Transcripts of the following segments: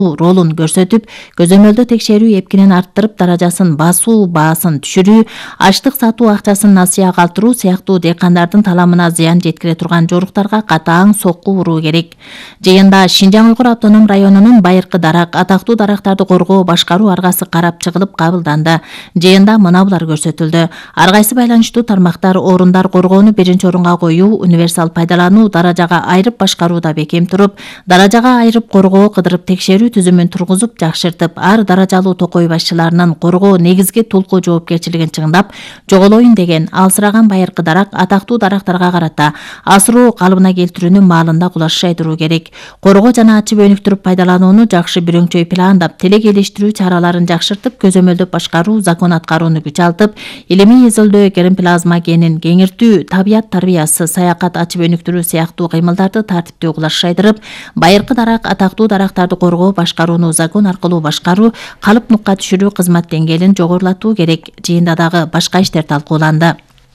ролун көрсөтүп, көзөмөлдө текшерүү эпкинин арттырып, даражасын басуу баасын түшүрүү, аштык сатуу акчасын насыя калтыруу сыяктуу дыйкандардын таламына зыян жеткире турган жоруктарга катаң сокку уруу керек. Жыйында Шинжаң Уйгур автоном районунун Байыркы дарак, атактуу дарактарды коргоо башкаруу аргасы карап чыгылып кабылданды. Жыйында мына булар көрсөтүлдү. Ар кайсы байланыштуу тармактар орундар коргоону биринчи орунга коюу, универсал пайдалануу, даражага айрып башкарууда бекем туруп, даражага айрып коргоо, кыдырып текшерүү түзүмүн тургузуп жакшыртып, ар даражалуу токой башчыларынын коргоо негизги тулку жоопкерчилигин чыңдап жоголоюн деген алсыраган Байыркы дарак атактуу дарактарга карата асыроо калыбына келтирүүнү маалында кулаш шайдыруу керек. Коргоо жана ачып өнүктүрүп пайдаланууну жакшы бирөңчөй пландап, телек элештирүү чараларын жакшыртып, көзөмөлдөп башкаруу, закон аткарууну күчалтып, илимий изилдөө, гермоплазма генин кеңиртүү, табият тарбиясы, саякат, ачып өнүктүрүү сыяктуу кыймылдарды тартиптүү кулаш шайдырып, Байыркы дарак атактуу дарактарды коргоо башкарууну закон аркылуу башкаруу, калып нукка түшүрүү кызмат деңгээлин жогорулатуу керек. Жыйында дагы башка иштер талкууланды.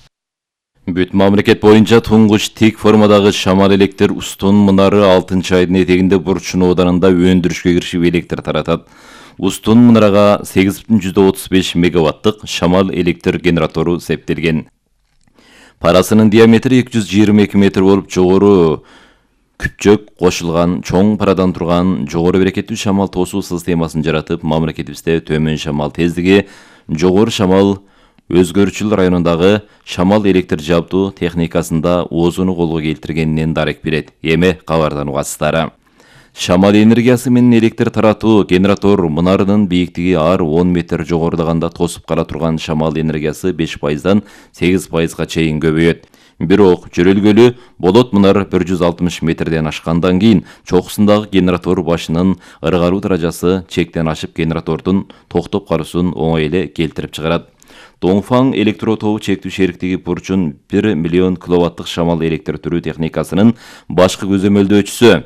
Бүт мамлекет боюнча туңгуч тик формадагы шамал электр устун мунары 6-айдын этегинде Бурчун ооданында өндүрүшкө киришип электр таратат. Устун мунарага 8,35 мегаваттык шамал электр генератору септелген. Парасынын диаметри 222 метр болуп, жогору күпчөк кошулган чоң парадан турган жогору берекеттүү шамал тосуу системасын жаратып, мамлекетибизде төмөн шамал тездиги, жогору шамал өзгөрчүл районундагы шамал электр жабдуу техникасында оозуну колго келтиргенинен дарек берет. Эми кабардан угасыздар. Шамал энергиясы менен электр таратуу генератор мунарынын бийиктиги ар 10 метр жогорулаганда тосуп кала турган шамал энергиясы 5%дан 8%га чейин көбөйөт. Бирок жөрөлгөлү болот мунар 160 метрден ашкандан кийин чокусундагы генератор башынын ыргаруу даражасы чектен ашып генератордун токтоп калуусун оңой эле келтирип чыгарат. Доңфаң электро тобу чектүү шериктиги Бурчун 1 миллион киловаттык шамал электр түрүү техникасынын башкы көзөмөлдөөчүсү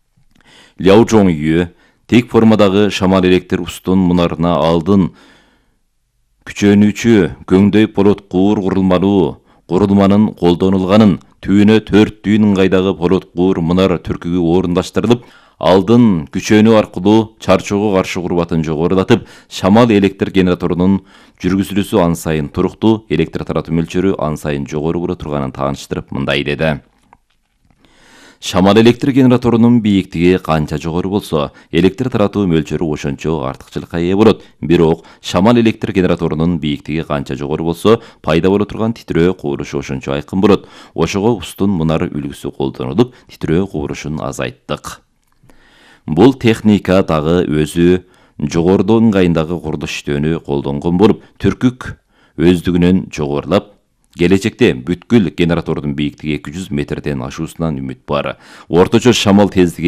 Ляожоң үйү тек формадагы шамал электр устун мунарына алдын күчөнүүчү көңдөй полот куур курулмалуу курулманын колдонулганын, түбүнө 4 дүйүн ыңгайдагы полот куур мунар түркүгү орундаштырылып, алдын күчөнүү аркылуу чарчоого каршы курбатын жогорулатып, шамал электр генераторунун жүргүзүлүүсү ан сайын туруктуу, электр таратуу мөлчөрү ан сайын жогору боло турганын тааныштырып, мындай деди. Шамал электр генераторунун бийиктиги канча жогору болсо, электр таратуу мөлчөрү ошончо артыкчылыкка ээ болот. Бирок шамал электр генераторунун бийиктиги канча жогору болсо, пайда боло турган титрөө кубурушу ошончо айкын болот. Ошого устун мунар үлгүсү колдонулуп, титрөө кубурушун азайттык. Бул техника дагы өзү жогорудо ыңгайындагы курулуш иштөөнү колдонгон болуп, түркүк өздүгүнөн жогорулап, келечекте бүткүл генератордун бийиктиги 200 метрден ашуусунан үмүт бар. Орточо шамал тездиги